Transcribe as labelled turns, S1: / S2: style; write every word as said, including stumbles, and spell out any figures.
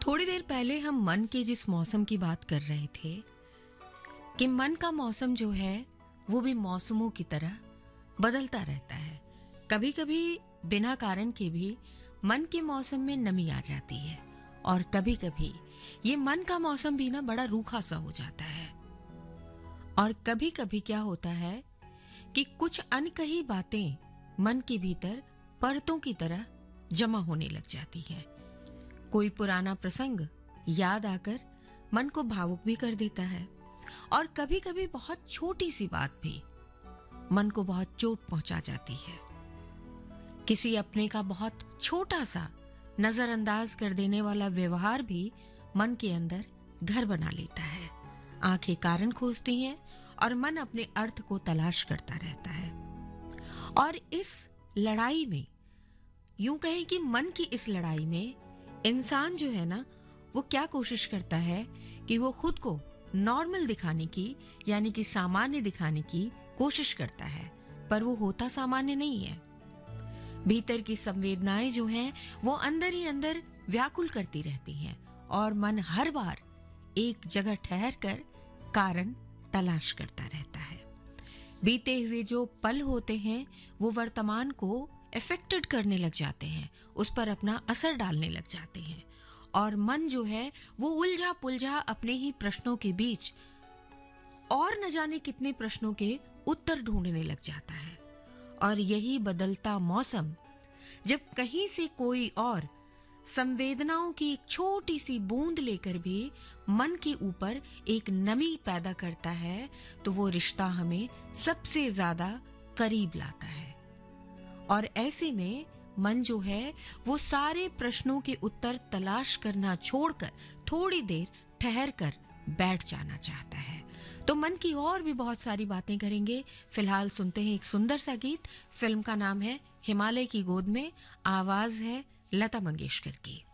S1: थोड़ी देर पहले हम मन के जिस मौसम की बात कर रहे थे कि मन का मौसम जो है वो भी मौसमों की तरह बदलता रहता है। कभी कभी बिना कारण के भी मन के मौसम में नमी आ जाती है और कभी कभी ये मन का मौसम भी ना बड़ा रूखा सा हो जाता है। और कभी कभी क्या होता है कि कुछ अनकही बातें मन के भीतर परतों की तरह जमा होने लग जाती हैं। कोई पुराना प्रसंग याद आकर मन को भावुक भी कर देता है और कभी कभी बहुत छोटी सी बात भी मन को बहुत चोट पहुंचा जाती है। किसी अपने का बहुत छोटा सा नजरअंदाज कर देने वाला व्यवहार भी मन के अंदर घर बना लेता है। आंखें कारण खोजती हैं और मन अपने अर्थ को तलाश करता रहता है। और इस लड़ाई में, यूं कहें कि मन की इस लड़ाई में इंसान जो है ना, वो क्या कोशिश करता है कि वो खुद को नॉर्मल दिखाने की, यानी कि सामान्य दिखाने की कोशिश करता है, पर वो होता सामान्य नहीं है। भीतर की संवेदनाएं जो हैं वो अंदर ही अंदर व्याकुल करती रहती हैं और मन हर बार एक जगह ठहर कर कारण तलाश करता रहता है। बीते हुए जो पल होते हैं वो वर्तमान को अफेक्टेड करने लग जाते हैं, उस पर अपना असर डालने लग जाते हैं और मन जो है वो उलझा पुलझा अपने ही प्रश्नों के बीच और न जाने कितने प्रश्नों के उत्तर ढूंढने लग जाता है। और यही बदलता मौसम जब कहीं से कोई और संवेदनाओं की एक छोटी सी बूंद लेकर भी मन के ऊपर एक नमी पैदा करता है, तो वो रिश्ता हमें सबसे ज्यादा करीब लाता है। और ऐसे में मन जो है वो सारे प्रश्नों के उत्तर तलाश करना छोड़कर थोड़ी देर ठहर कर बैठ जाना चाहता है। तो मन की और भी बहुत सारी बातें करेंगे। फिलहाल सुनते हैं एक सुंदर सा गीत। फिल्म का नाम है हिमालय की गोद में, आवाज है लता मंगेशकर की।